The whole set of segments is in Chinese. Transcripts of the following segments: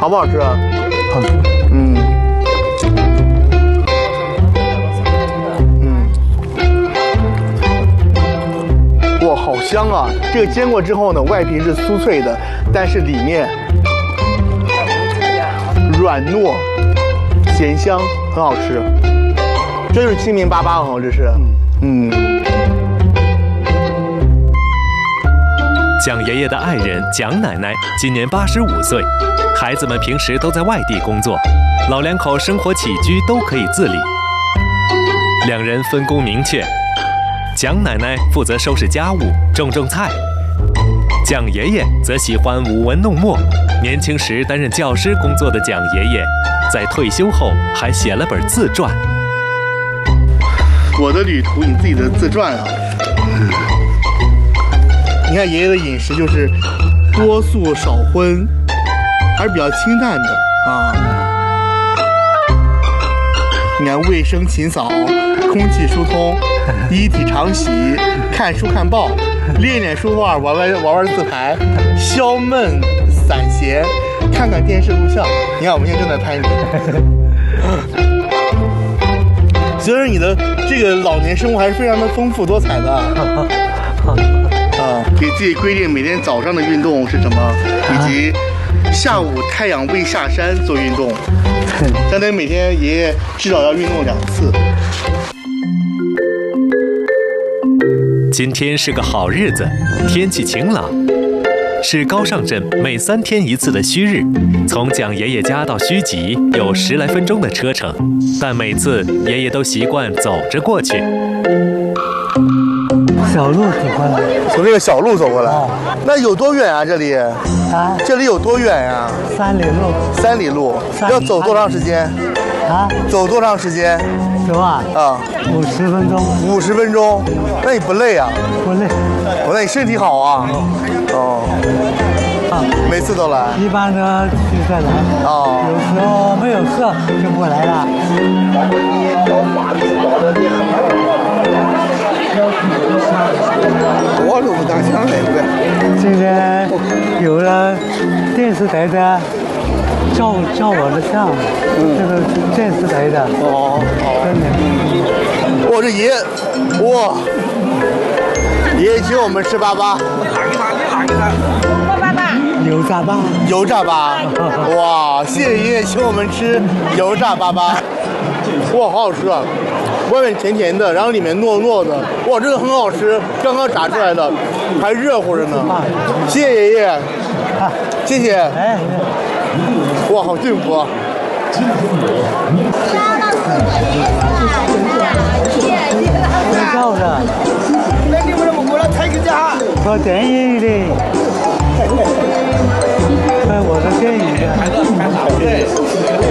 不好吃？ 好吃。 哇，好香啊！这个煎过之后呢，外皮是酥脆的，但是里面软糯、咸香，很好吃。这就是清明粑粑哦，这是。 蒋爷爷的爱人蒋奶奶今年85岁，孩子们平时都在外地工作，老两口生活起居都可以自理。两人分工明确，蒋奶奶负责收拾家务、种菜，蒋爷爷则喜欢舞文弄墨。年轻时担任教师工作的蒋爷爷，在退休后还写了本自传。 我的旅途，你自己的自传啊。你看爷爷的饮食就是多素少荤，还是比较清淡的啊。你看卫生勤扫，空气疏通，衣体常洗，看书看报，练书画，玩自拍，消闷散闲，看看电视录像。你看我们现在正在拍你。所以说你的这个老年生活还是非常的丰富多彩的。给自己规定每天早上的运动是什么，以及下午太阳未下山做运动，相当于每天爷爷至少要运动2次。 今天是个好日子，天气晴朗，是高尚镇每3天1次的虚日。从蒋爷爷家到虚集有10来分钟的车程，但每次爷爷都习惯走着过去。 小路走过来， 从这个小路走过来，那有多远啊？这里？这里有多远呀 ？3里路。 3里路，要走多长时间？走多长时间？ 走啊？50分钟。 50分钟，那你不累啊？ 不累。 那你身体好啊？每次都来？ 一般的去这来。有时候没有课就不来了。 我都不当想来呗。 现在有了电视台的照我的相，这个电视台的。真的。 我这爷，哇，爷爷请我们吃粑粑。 油炸粑。 油炸粑。哇，谢谢爷爷请我们吃油炸粑粑。哇，好好吃啊！外面甜甜的，然后里面糯糯的，哇，真的很好吃，刚刚炸出来的，还热乎着呢。谢谢爷爷，谢谢。哇，好幸福啊！ 拍照的。拍电影的。拍我的电影的。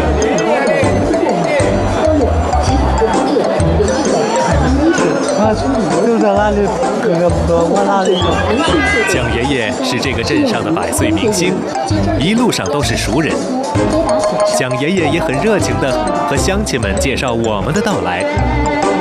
就在那里，我那里。 蒋爷爷是这个镇上的100岁明星，一路上都是熟人。蒋爷爷也很热情地和乡亲们介绍我们的到来。